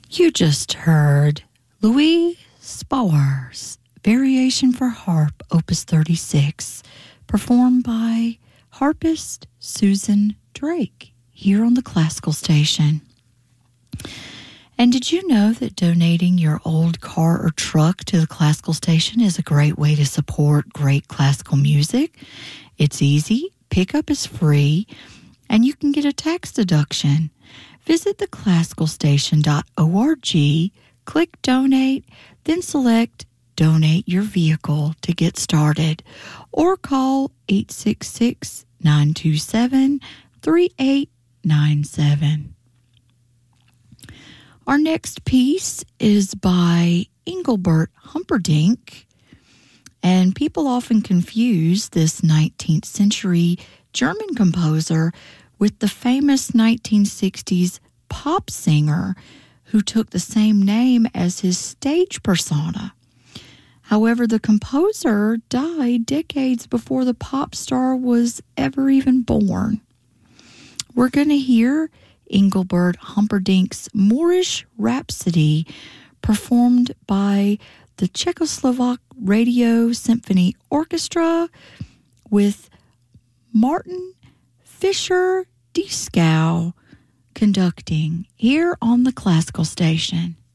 You just heard Louis Spohr's Variation for Harp, Opus 36, performed by harpist Susan Drake here on the Classical Station. And did you know that donating your old car or truck to the Classical Station is a great way to support great classical music? It's easy, pickup is free, and you can get a tax deduction. Visit theclassicalstation.org, click Donate, then select Donate Your Vehicle to get started, or call 866-927-3897. Our next piece is by Engelbert Humperdinck, and people often confuse this 19th century German composer with the famous 1960s pop singer who took the same name as his stage persona. However, the composer died decades before the pop star was ever even born. We're going to hear Engelbert Humperdinck's Moorish Rhapsody performed by the Czechoslovak Radio Symphony Orchestra with Martin Fischer-Dieskau conducting here on the Classical Station.